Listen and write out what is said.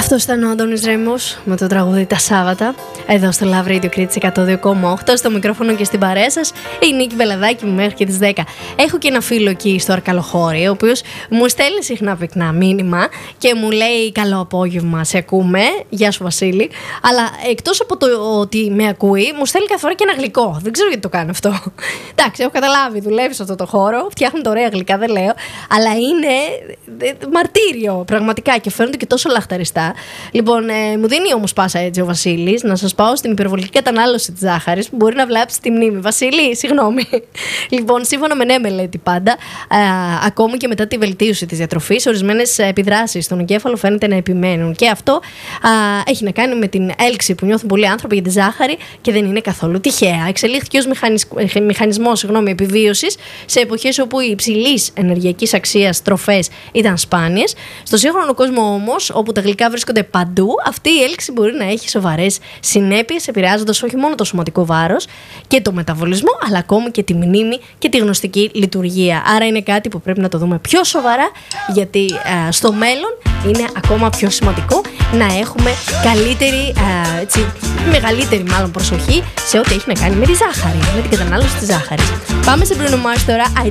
Αυτό ήταν ο Αντώνης Ρέμος με το τραγούδι Τα Σάββατα. Εδώ στο Love Radio Κρήτης 102,8. Στο μικρόφωνο και στην παρέα σας η Νίκη Μπελαδάκη μέχρι και τις 10. Έχω και ένα φίλο εκεί στο Αρκαλοχώρι, ο οποίος μου στέλνει συχνά πυκνά μήνυμα και μου λέει καλό απόγευμα, σε ακούμε. Γεια σου Βασίλη. Αλλά εκτός από το ότι με ακούει, μου στέλνει κάθε φορά και ένα γλυκό. Δεν ξέρω γιατί το κάνει αυτό. Εντάξει, έχω καταλάβει, δουλεύει σε αυτό το χώρο, φτιάχνουν ωραία γλυκά, δεν λέω. Αλλά είναι μαρτύριο πραγματικά και φαίνονται και τόσο λαχταριστά. Λοιπόν, μου δίνει όμως πάσα έτσι ο Βασίλης να σας πάω στην υπερβολική κατανάλωση της ζάχαρης που μπορεί να βλάψει τη μνήμη. Βασίλη, συγγνώμη. Λοιπόν, σύμφωνα με νέα μελέτη πάντα, ακόμη και μετά τη βελτίωση της διατροφής, ορισμένες επιδράσεις στον εγκέφαλο φαίνεται να επιμένουν. Και αυτό έχει να κάνει με την έλξη που νιώθουν πολλοί άνθρωποι για τη ζάχαρη και δεν είναι καθόλου τυχαία. Εξελίχθηκε ως μηχανισμός επιβίωσης σε εποχές όπου οι υψηλής ενεργειακής αξίας τροφές ήταν σπάνιες. Στο σύγχρονο κόσμο όμως, όπου τα γλυκά βρίσκονται παντού, αυτή η έλξη μπορεί να έχει σοβαρές συνέπειες, επηρεάζοντας όχι μόνο το σωματικό βάρος και το μεταβολισμό, αλλά ακόμη και τη μνήμη και τη γνωστική λειτουργία. Άρα είναι κάτι που πρέπει να το δούμε πιο σοβαρά, γιατί στο μέλλον είναι ακόμα πιο σημαντικό να έχουμε καλύτερη, μεγαλύτερη μάλλον προσοχή σε ό,τι έχει να κάνει με τη ζάχαρη, με την κατανάλωση της ζάχαρης. Πάμε σε Bruno Mars τώρα, I